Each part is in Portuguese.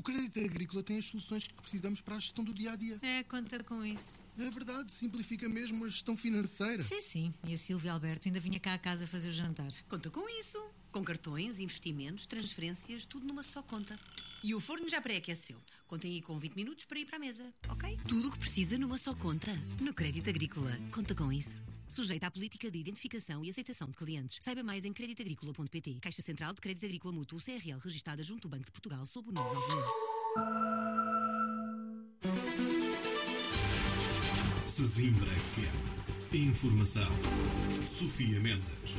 Crédito Agrícola tem as soluções que precisamos para a gestão do dia-a-dia. Conta com isso. É verdade, simplifica mesmo a gestão financeira. Sim. E a Silvia Alberto ainda vinha cá a casa fazer o jantar. Conta com isso. Com cartões, investimentos, transferências, tudo numa só conta. E o forno já pré-aqueceu. Contem aí com 20 minutos para ir para a mesa, ok? Tudo o que precisa numa só conta. No Crédito Agrícola. Conta com isso. Sujeita à política de identificação e aceitação de clientes. Saiba mais em creditagricola.pt. Caixa Central de Crédito Agrícola Mútuo CRL, registada junto ao Banco de Portugal sob o número 9000. Sesimbra FM. Informação. Sofia Mendes.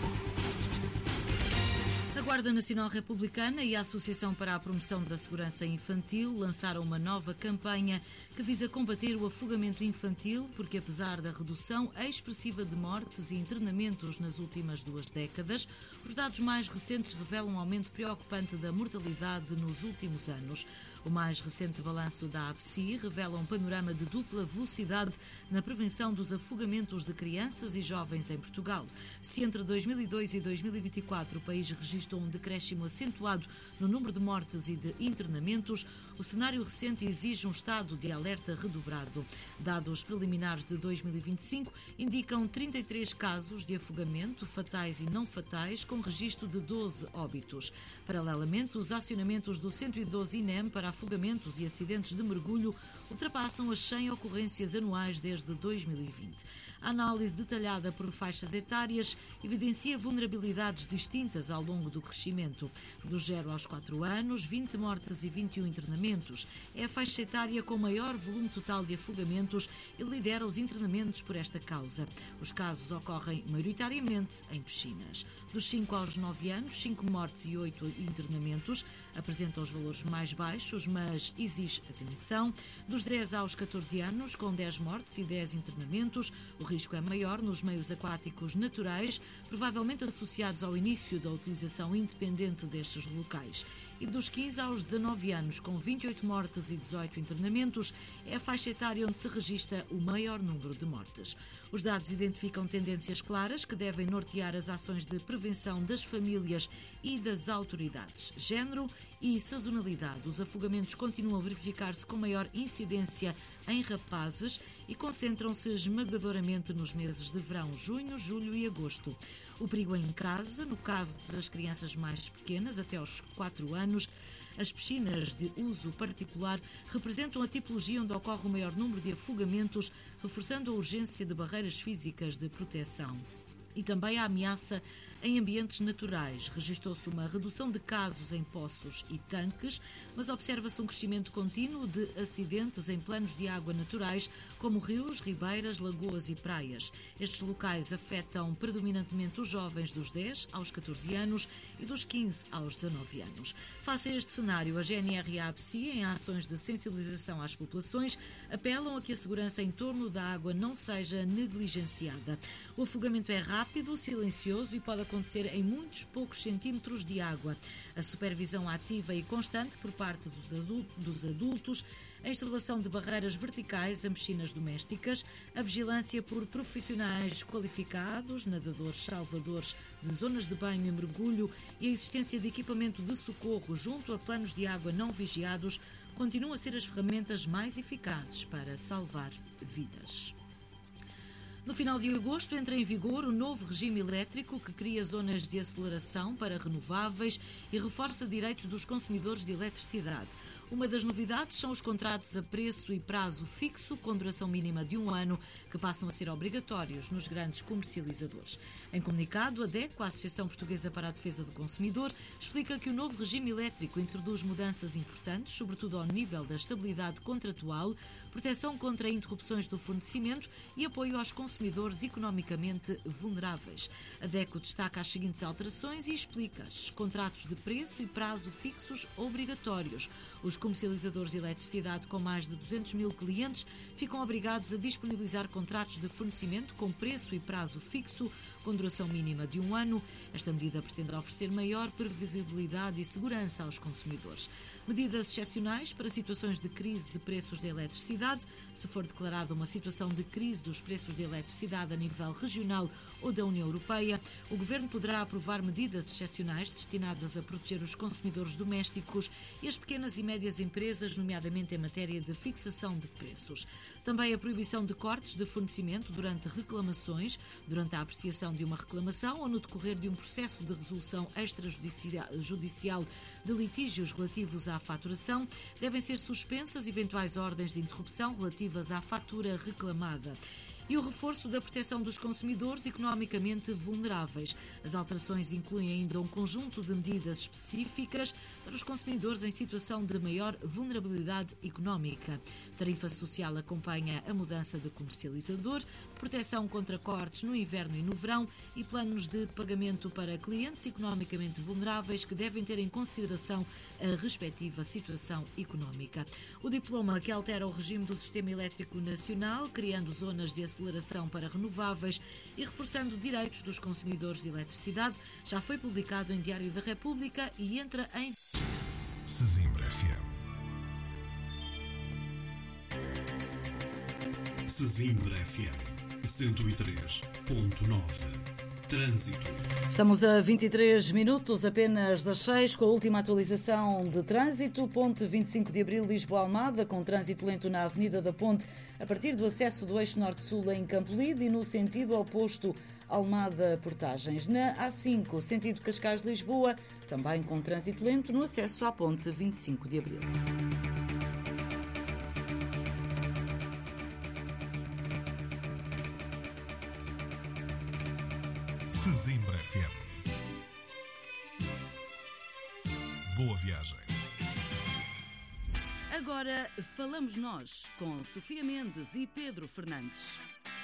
A Guarda Nacional Republicana e a Associação para a Promoção da Segurança Infantil lançaram uma nova campanha que visa combater o afogamento infantil, porque apesar da redução expressiva de mortes e internamentos nas últimas 2 décadas, os dados mais recentes revelam um aumento preocupante da mortalidade nos últimos anos. O mais recente balanço da APSI revela um panorama de dupla velocidade na prevenção dos afogamentos de crianças e jovens em Portugal. Se entre 2002 e 2024 o país registrou um decréscimo acentuado no número de mortes e de internamentos, o cenário recente exige um estado de alerta redobrado. Dados preliminares de 2025 indicam 33 casos de afogamento, fatais e não fatais, com registro de 12 óbitos. Paralelamente, os acionamentos do 112 INEM para afogamentos e acidentes de mergulho ultrapassam as 100 ocorrências anuais desde 2020. A análise detalhada por faixas etárias evidencia vulnerabilidades distintas ao longo do crescimento. Dos 0 aos 4 anos, 20 mortes e 21 internamentos. É a faixa etária com maior volume total de afogamentos e lidera os internamentos por esta causa. Os casos ocorrem maioritariamente em piscinas. Dos 5 aos 9 anos, 5 mortes e 8 internamentos. Apresentam os valores mais baixos, mas exige atenção. Dos 10 aos 14 anos, com 10 mortes e 10 internamentos, o risco é maior nos meios aquáticos naturais, provavelmente associados ao início da utilização independente destes locais. E dos 15 aos 19 anos, com 28 mortes e 18 internamentos, é a faixa etária onde se registra o maior número de mortes. Os dados identificam tendências claras que devem nortear as ações de prevenção das famílias e das autoridades. Género e sazonalidade. Os afogamentos continuam a verificar-se com maior incidência em rapazes e concentram-se esmagadoramente nos meses de verão, junho, julho e agosto. O perigo é em casa, no caso das crianças mais pequenas, até aos 4 anos, as piscinas de uso particular representam a tipologia onde ocorre o maior número de afogamentos, reforçando a urgência de barreiras físicas de proteção. E também a ameaça em ambientes naturais. Registou-se uma redução de casos em poços e tanques, mas observa-se um crescimento contínuo de acidentes em planos de água naturais, como rios, ribeiras, lagoas e praias. Estes locais afetam predominantemente os jovens dos 10 aos 14 anos e dos 15 aos 19 anos. Face a este cenário, a GNR e a APSI, em ações de sensibilização às populações, apelam a que a segurança em torno da água não seja negligenciada. O afogamento é rápido, silencioso e pode acontecer em muitos poucos centímetros de água. A supervisão ativa e constante por parte dos adultos, a instalação de barreiras verticais em piscinas domésticas, a vigilância por profissionais qualificados, nadadores salvadores de zonas de banho e mergulho e a existência de equipamento de socorro junto a planos de água não vigiados continuam a ser as ferramentas mais eficazes para salvar vidas. No final de agosto entra em vigor o novo regime elétrico que cria zonas de aceleração para renováveis e reforça direitos dos consumidores de eletricidade. Uma das novidades são os contratos a preço e prazo fixo com duração mínima de 1 ano que passam a ser obrigatórios nos grandes comercializadores. Em comunicado, a DECO, a Associação Portuguesa para a Defesa do Consumidor, explica que o novo regime elétrico introduz mudanças importantes, sobretudo ao nível da estabilidade contratual, proteção contra interrupções do fornecimento e apoio aos consumidores economicamente vulneráveis. A DECO destaca as seguintes alterações e explica-as: contratos de preço e prazo fixos obrigatórios. Os comercializadores de eletricidade com mais de 200 mil clientes ficam obrigados a disponibilizar contratos de fornecimento com preço e prazo fixo, com duração mínima de 1 ano. Esta medida pretende oferecer maior previsibilidade e segurança aos consumidores. Medidas excepcionais para situações de crise de preços da eletricidade. Se for declarada uma situação de crise dos preços de eletricidade, eletricidade a nível regional ou da União Europeia, o Governo poderá aprovar medidas excepcionais destinadas a proteger os consumidores domésticos e as pequenas e médias empresas, nomeadamente em matéria de fixação de preços. Também a proibição de cortes de fornecimento durante reclamações, durante a apreciação de uma reclamação ou no decorrer de um processo de resolução extrajudicial de litígios relativos à faturação, devem ser suspensas eventuais ordens de interrupção relativas à fatura reclamada. E o reforço da proteção dos consumidores economicamente vulneráveis. As alterações incluem ainda um conjunto de medidas específicas para os consumidores em situação de maior vulnerabilidade económica. Tarifa social acompanha a mudança de comercializador, proteção contra cortes no inverno e no verão e planos de pagamento para clientes economicamente vulneráveis que devem ter em consideração a respectiva situação económica. O diploma que altera o regime do sistema elétrico nacional, criando zonas de aceleração para renováveis e reforçando direitos dos consumidores de eletricidade, já foi publicado em Diário da República e entra em Sesimbra FM. Sesimbra FM 103.9. Trânsito. Estamos a 23 minutos apenas das 6 com a última atualização de trânsito. Ponte 25 de Abril, Lisboa-Almada, com trânsito lento na Avenida da Ponte a partir do acesso do eixo norte-sul em Campolide e no sentido oposto Almada-Portagens. Na A5, sentido Cascais-Lisboa, também com trânsito lento no acesso à Ponte 25 de Abril. Sesimbra FM. Boa viagem. Agora falamos nós com Sofia Mendes e Pedro Fernandes.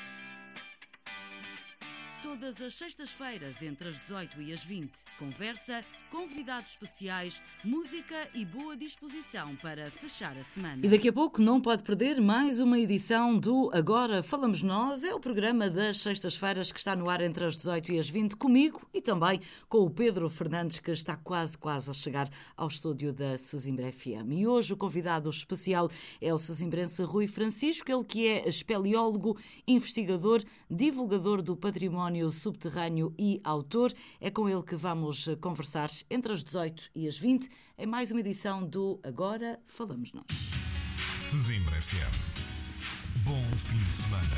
Todas as sextas-feiras, entre as 18 e as 20, conversa, convidados especiais, música e boa disposição para fechar a semana. E daqui a pouco não pode perder mais uma edição do Agora Falamos Nós. É o programa das sextas-feiras que está no ar entre as 18 e as 20, comigo e também com o Pedro Fernandes, que está quase a chegar ao estúdio da Sesimbra FM. E hoje o convidado especial é o sesimbrense Rui Francisco, ele que é espeleólogo, investigador, divulgador do património subterrâneo e autor. É com ele que vamos conversar entre as 18 e as 20 em mais uma edição do Agora Falamos Nós. Sesimbra FM. Bom fim de semana.